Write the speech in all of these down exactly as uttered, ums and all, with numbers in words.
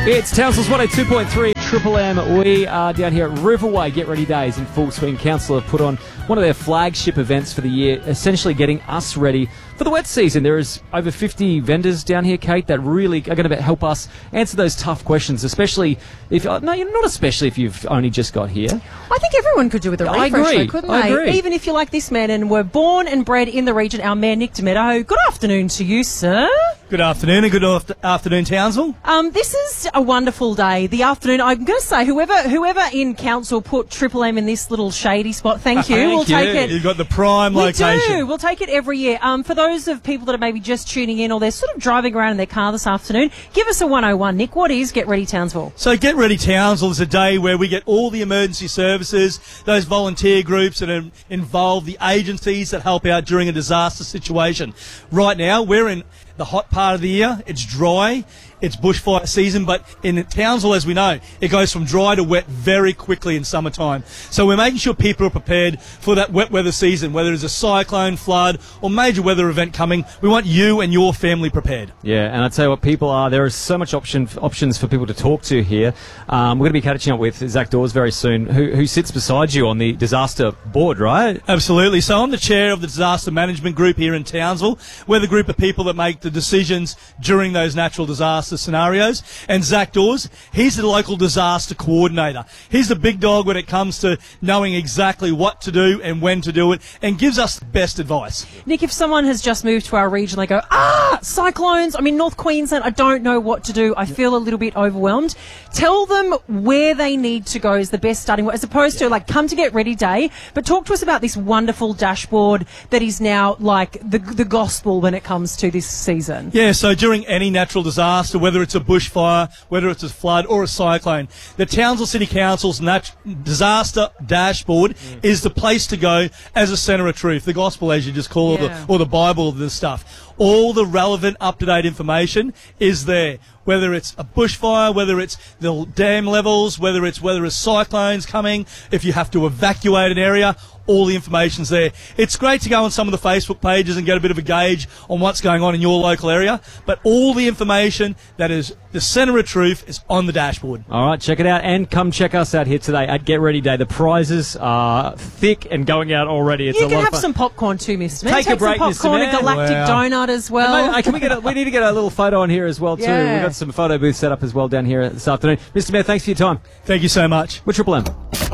It's Townsville's one oh two point three Triple M. We are down here at Riverway Get Ready Days in full swing. Council have put on one of their flagship events for the year, essentially getting us ready for the wet season. There is over fifty vendors down here, Kate, that really are going to help us answer those tough questions, especially if, no, not especially if you've only just got here. I think everyone could do with a I refresher, agree. couldn't I they? agree. Even if you're like this man and were born and bred in the region, our Mayor Nick Demeto. Good afternoon to you, sir. Good afternoon and good after- afternoon, Townsville. Um, this is a wonderful day. The afternoon, I'm going to say, whoever whoever in council put Triple M in this little shady spot, thank you. Thank we'll you. take it. You've got the prime We location. do. We'll take it every year. Um, for those of people that are maybe just tuning in or they're sort of driving around in their car this afternoon, give us a one oh one, Nick. What is Get Ready Townsville? So Get Ready Townsville is a day where we get all the emergency services, those volunteer groups that are involved, the agencies that help out during a disaster situation. Right now, we're in the hot part of the year. It's dry. It's bushfire season, but in Townsville, as we know, it goes from dry to wet very quickly in summertime. So we're making sure people are prepared for that wet weather season, whether it's a cyclone, flood, or major weather event coming. We want you and your family prepared. Yeah, and I'll tell you what, people are, there is so much option options for people to talk to here. Um, we're going to be catching up with Zach Dawes very soon, who, who sits beside you on the disaster board, right? Absolutely. So I'm the chair of the disaster management group here in Townsville. We're the group of people that make the decisions during those natural disaster scenarios. And Zach Dawes, he's the local disaster coordinator. He's the big dog when it comes to knowing exactly what to do and when to do it, and gives us the best advice. Nick, if someone has just moved to our region, they go, ah, cyclones, I'm in North Queensland, I don't know what to do, I feel a little bit overwhelmed. Tell them where they need to go is the best starting point, as opposed to like come to Get Ready Day, but talk to us about this wonderful dashboard that is now like the, the gospel when it comes to this season. Yeah, so during any natural disaster, whether it's a bushfire, whether it's a flood or a cyclone, the Townsville City Council's nat- disaster dashboard mm. is the place to go as a centre of truth, the gospel as you just call it, yeah. or, the, or the Bible of this stuff. All the relevant, up-to-date information is there. Whether it's a bushfire, whether it's the dam levels, whether it's whether it's cyclones coming, if you have to evacuate an area, all the information's there. It's great to go on some of the Facebook pages and get a bit of a gauge on what's going on in your local area, but all the information that is the centre of truth is on the dashboard. All right, check it out and come check us out here today at Get Ready Day. The prizes are thick and going out already. It's you a can lot have of fun. some popcorn too, Mister Man. Take Take a break, some Mister popcorn, Man. a galactic Wow. donut as well. Mate, hey, can we get a, we need to get a little photo on here as well too. Yeah. We've got some photo booths set up as well down here this afternoon. Mister Mayor, thanks for your time. Thank you so much. We're Triple M.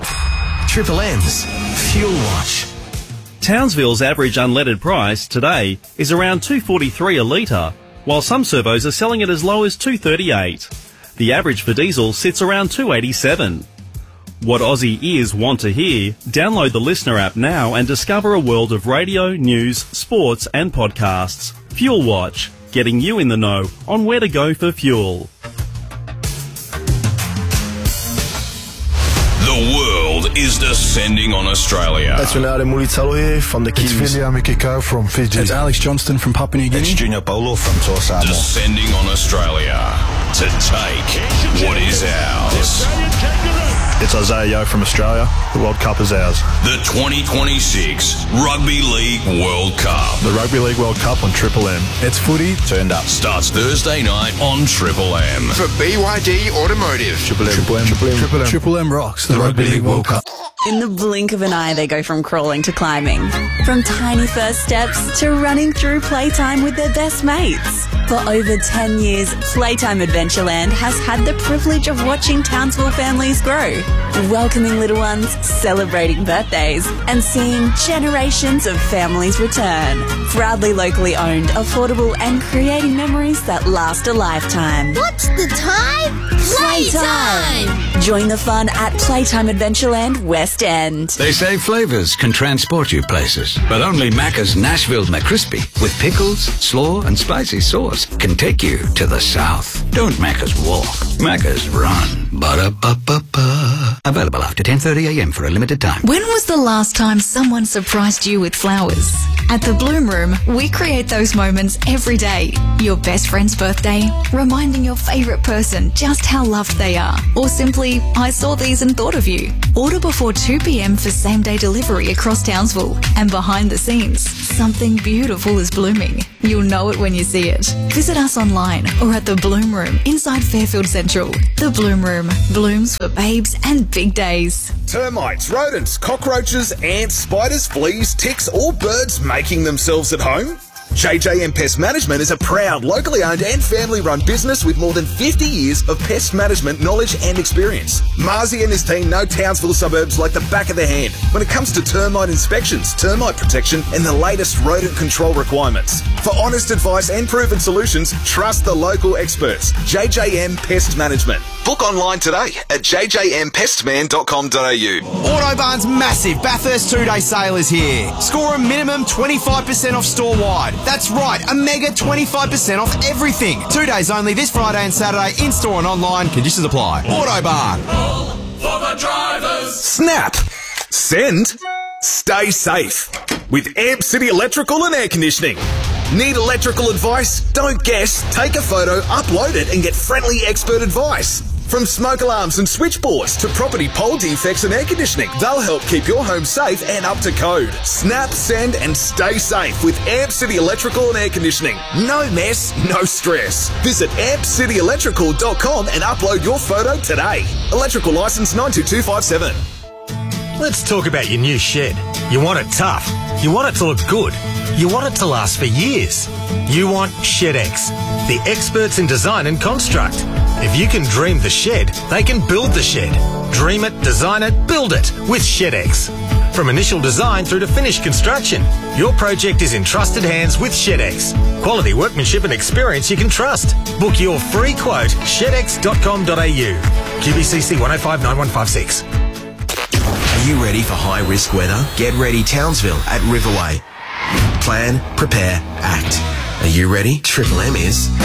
Triple M's Fuel Watch. Townsville's average unleaded price today is around two dollars forty-three a litre, while some servos are selling it as low as two dollars thirty-eight. The average for diesel sits around two dollars eighty-seven. What Aussie ears want to hear? Download the Listener app now and discover a world of radio, news, sports and podcasts. Fuel Watch, getting you in the know on where to go for fuel. The world is descending on Australia. It's Renato Mulitalo here from the Kiwis. It's William Mikiko from Fiji. It's Alex Johnston from Papua New Guinea. It's Junior Paulo from Toa Samoa. Descending on Australia to take what is ours. It's Isaiah Yo from Australia. The World Cup is ours. The twenty twenty-six Rugby League World Cup. The Rugby League World Cup on Triple M. It's footy Turned up. Starts Thursday night on Triple M. For B Y D Automotive. Triple M. Triple M. Triple M. Triple M. Triple M rocks the, the Rugby League World Cup. In the blink of an eye, they go from crawling to climbing. From tiny first steps to running through playtime with their best mates. For over ten years, Playtime Adventureland has had the privilege of watching Townsville families grow, welcoming little ones, celebrating birthdays, and seeing generations of families return. Proudly locally owned, affordable, and creating memories that last a lifetime. What's the time? Playtime! Join the fun at Playtime Adventureland West End. They say flavors can transport you places, but only Macca's Nashville McCrispy with pickles, slaw, and spicy sauce can take you to the south. Don't Macca's walk, Macca's run. Ba-da-ba-ba-ba. Available after ten thirty a m for a limited time. When was the last time someone surprised you with flowers? At the Bloom Room, we create those moments every day. Your best friend's birthday, reminding your favourite person just how loved they are, or simply, I saw these and thought of you. Order before two p.m. for same-day delivery across Townsville. And behind the scenes, something beautiful is blooming. You'll know it when you see it. Visit us online or at the Bloom Room inside Fairfield Central. The Bloom Room blooms for babes and big days. Termites, rodents, cockroaches, ants, spiders, fleas, ticks, or birds making themselves at home? J J M Pest Management is a proud, locally owned and family-run business with more than fifty years of pest management knowledge and experience. Marzi and his team know Townsville suburbs like the back of their hand when it comes to termite inspections, termite protection, and the latest rodent control requirements. For honest advice and proven solutions, trust the local experts. J J M Pest Management. Book online today at j j m pest man dot com dot a u. Autobarn's massive Bathurst two-day sale is here. Score a minimum twenty-five percent off store-wide. That's right, a mega twenty-five percent off everything. Two days only this Friday and Saturday, in-store and online. Conditions apply. Autobarn. All for the drivers. Snap. Send. Stay safe. With Amp City Electrical and Air Conditioning. Need electrical advice? Don't guess. Take a photo, upload it, and get friendly expert advice. From smoke alarms and switchboards to property pole defects and air conditioning, they'll help keep your home safe and up to code. Snap, send, and stay safe with Amp City Electrical and Air Conditioning. No mess, no stress. Visit amp city electrical dot com and upload your photo today. Electrical license nine two two five seven. Let's talk about your new shed. You want it tough. You want it to look good. You want it to last for years. You want ShedX, the experts in design and construct. If you can dream the shed, they can build the shed. Dream it, design it, build it with ShedX. From initial design through to finished construction, your project is in trusted hands with ShedX. Quality workmanship and experience you can trust. Book your free quote, shed x dot com dot a u. Q B C C one oh five nine one five six. Are you ready for high-risk weather? Get ready Townsville at Riverway. Plan, prepare, act. Are you ready? Triple M is.